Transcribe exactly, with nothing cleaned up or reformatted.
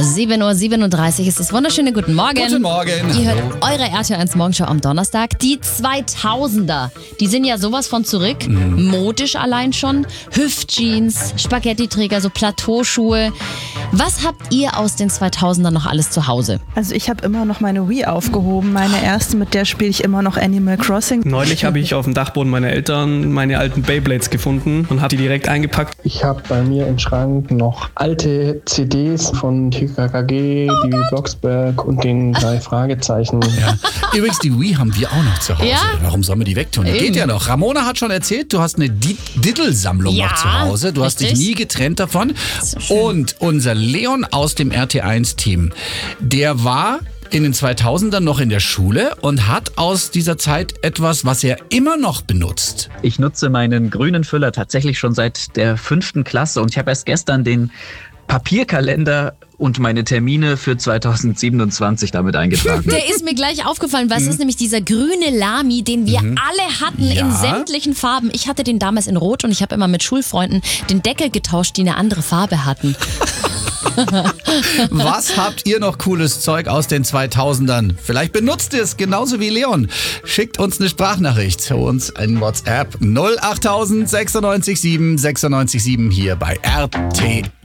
sieben Uhr siebenunddreißig ist es. Wunderschöne guten Morgen. Guten Morgen. Ihr hört eure R T L eins Morgenshow am Donnerstag. Die zweitausender, die sind ja sowas von zurück. Mhm. Modisch allein schon. Hüftjeans, Spaghetti-Träger, so Plateauschuhe. Was habt ihr aus den zweitausendern noch alles zu Hause? Also ich habe immer noch meine Wii aufgehoben. Meine erste, mit der spiele ich immer noch Animal Crossing. Neulich habe ich auf dem Dachboden meiner Eltern meine alten Beyblades gefunden und habe die direkt eingepackt. Ich habe bei mir im Schrank noch alte C Ds von T K K G, oh die Blocksberg und den drei Fragezeichen. Ja. Übrigens, die Wii haben wir auch noch zu Hause. Ja? Warum sollen wir die wegtun? Die geht ja noch. Ramona hat schon erzählt, du hast eine Diddle-Sammlung Ja, noch zu Hause. Du hast richtig. dich nie getrennt davon. So schön. Und unser Leon aus dem R T eins Team, der war in den zweitausendern noch in der Schule und hat aus dieser Zeit etwas, was er immer noch benutzt. Ich nutze meinen grünen Füller tatsächlich schon seit der fünften Klasse und ich habe erst gestern den Papierkalender und meine Termine für zweitausendsiebenundzwanzig damit eingetragen. Der ist mir gleich aufgefallen, weil es ist nämlich dieser grüne Lami, den wir Mhm. alle hatten Ja. in sämtlichen Farben. Ich hatte den damals in Rot und ich habe immer mit Schulfreunden den Deckel getauscht, die eine andere Farbe hatten. Was habt ihr noch cooles Zeug aus den zweitausendern? Vielleicht benutzt ihr es genauso wie Leon. Schickt uns eine Sprachnachricht zu uns in WhatsApp null acht tausend sechsundneunzig sieben sechsundneunzig sieben hier bei R T